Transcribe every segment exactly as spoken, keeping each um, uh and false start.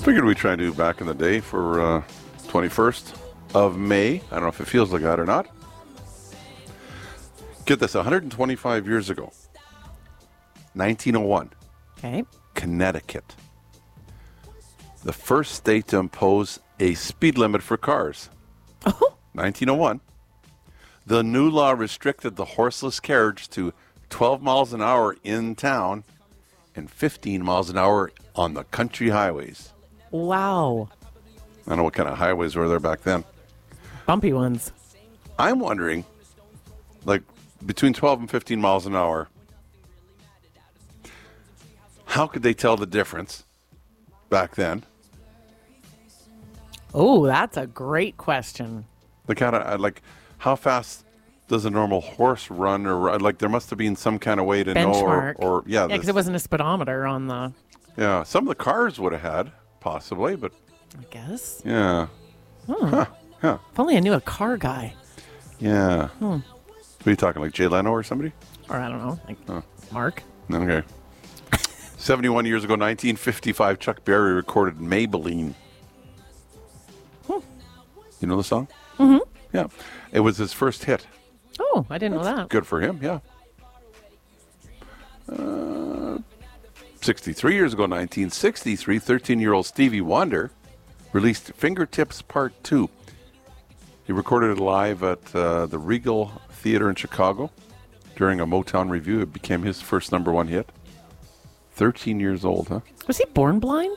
Figured we'd try and do back in the day for uh, twenty-first of May. I don't know if it feels like that or not. Get this, one hundred twenty-five years ago, nineteen oh one, Okay. Connecticut. The first state to impose a speed limit for cars. Oh. nineteen oh one. The new law restricted the horseless carriage to twelve miles an hour in town and fifteen miles an hour on the country highways. Wow. I don't know what kind of highways were there back then. Bumpy ones. I'm wondering, like, between twelve and fifteen miles an hour, how could they tell the difference back then? Oh, that's a great question. The kind of, like, how fast does a normal horse run? Or run? Like, there must have been some kind of way to Benchmark. know. Or, or yeah. Yeah, because this- it wasn't a speedometer on the, Yeah, some of the cars would have had, possibly, but I guess. yeah. Hmm. Huh. Yeah. If only I knew a car guy. Yeah. Hmm. What are you talking, like Jay Leno or somebody? Or I don't know, like Huh. Mark. Okay. seventy-one years ago, nineteen fifty-five, Chuck Berry recorded Maybelline. Hmm. You know the song? Mm-hmm. Yeah. It was his first hit. Oh, I didn't know that. Good for him, yeah. Uh, sixty-three years ago, nineteen sixty-three, thirteen-year-old Stevie Wonder released Fingertips Part two. He recorded it live at uh, the Regal Theater in Chicago. During a Motown review, it became his first number one hit. thirteen years old, huh? Was he born blind?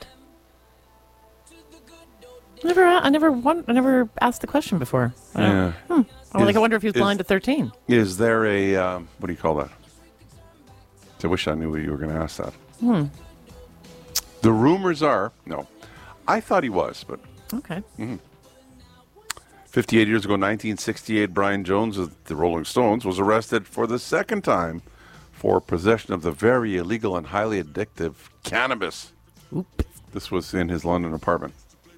I never, I never, won, I never asked the question before. I don't- Yeah. Hmm. I, like, Is- I wonder if he was is- blind at thirteen. Is there a, um, what do you call that? I wish I knew you were going to ask that. Hmm. The rumors are, no. I thought he was, but Okay. mm-hmm. fifty-eight years ago, nineteen sixty-eight, Brian Jones of the Rolling Stones was arrested for the second time for possession of the very illegal and highly addictive cannabis. Oops. This was in his London apartment.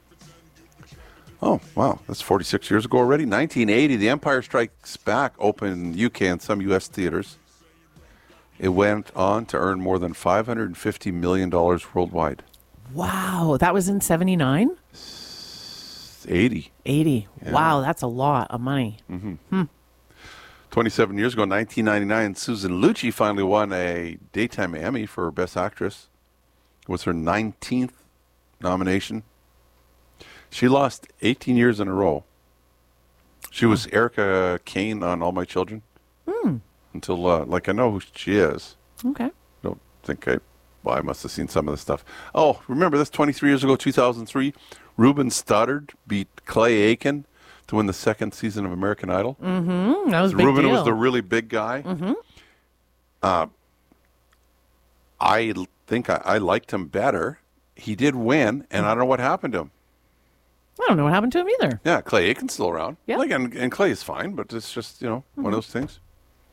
Oh, wow. That's forty-six years ago already. nineteen eighty, The Empire Strikes Back opened in the U K and some U S theaters. It went on to earn more than five hundred fifty million dollars worldwide. Wow, that was in seventy-nine? eighty. eighty. Yeah. Wow, that's a lot of money. Mm-hmm. Hmm. twenty-seven years ago, nineteen ninety-nine, Susan Lucci finally won a Daytime Emmy for Best Actress. It was her nineteenth nomination. She lost eighteen years in a row. She was Erica Kane on All My Children. Hmm. Until, uh, like, I know who she is. Okay. Don't think I, well, I must have seen some of the stuff. Oh, remember this, twenty-three years ago, two thousand three, Ruben Stoddard beat Clay Aiken to win the second season of American Idol. Mm-hmm. That was a big Ruben deal. was the really big guy. Mm-hmm. Uh, I l- think I, I liked him better. He did win, and I don't know what happened to him. I don't know what happened to him either. Yeah, Clay Aiken's still around. Yeah. Like, and, and Clay is fine, but it's just, you know, one of those things.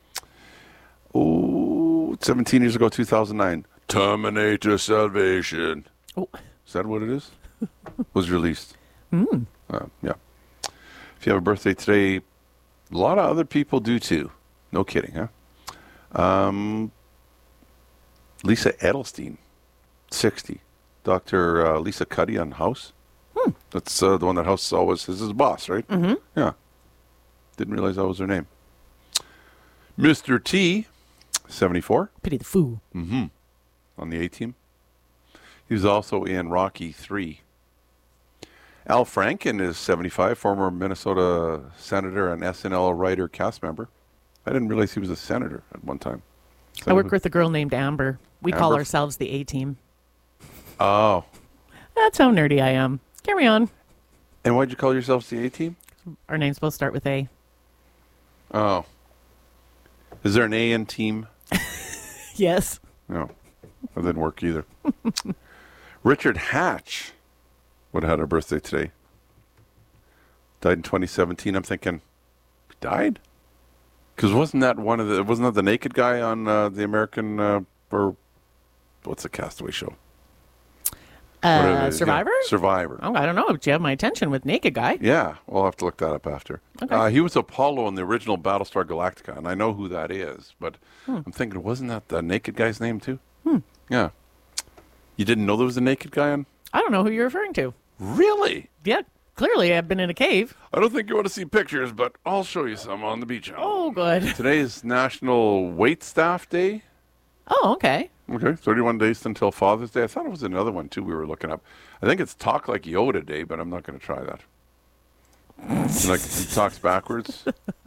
Oh, seventeen years ago, two thousand nine, Terminator Salvation. Oh. Is that what it is? Was released. Mm. Uh, yeah. If you have a birthday today, a lot of other people do too. No kidding, huh? Um, Lisa Edelstein, sixty. Doctor Uh, Lisa Cuddy on House. Hmm. That's uh, the one that House always is his boss, right? Mm-hmm. Yeah. Didn't realize that was her name. Mister T, seventy-four. Pity the fool. Mm-hmm. On the A-Team. He was also in Rocky three. Al Franken is seventy-five, former Minnesota senator and S N L writer, cast member. I didn't realize he was a senator at one time. I work with a girl named Amber. We call Amber? ourselves the A-Team. Oh. That's how nerdy I am. Carry on. And why'd you call yourselves the A-Team? Our names both start with A. Oh. Is there an A in team? Yes. No. That didn't work either. Richard Hatch would have had a birthday today. Died in twenty seventeen. I'm thinking, he died? Because wasn't that one of the, wasn't that the naked guy on uh, the American, uh, or what's the Castaway show? Whatever it Uh, is, yeah. Survivor? Survivor. Oh, I don't know. But you have my attention with Naked Guy. Yeah, we'll have to look that up after. Okay. Uh, he was Apollo in the original Battlestar Galactica, and I know who that is, but Hmm. I'm thinking, wasn't that the naked guy's name too? Hmm. Yeah. You didn't know there was a naked guy on? I don't know who you're referring to. Really? Yeah, clearly I've been in a cave. I don't think you want to see pictures, but I'll show you some on the beach. Oh, good. Today is National Waitstaff Day. Oh, okay. Okay, thirty-one days until Father's Day. I thought it was another one, too, we were looking up. I think it's Talk Like Yoda Day, but I'm not going to try that. Like, he talks backwards?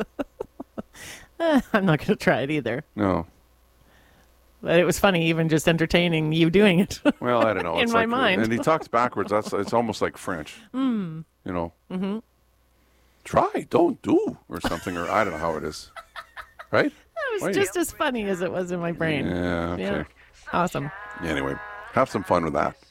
I'm not going to try it either. No. But it was funny, even just entertaining you doing it. Well, I don't know. In It's my like, mind. And he talks backwards. That's It's almost like French. Mm. You know? Mm-hmm. Try, don't do, or something, or I don't know how it is. Right? It was Wait. just as funny as it was in my brain. Yeah, okay. Yeah. Awesome. Anyway, have some fun with that.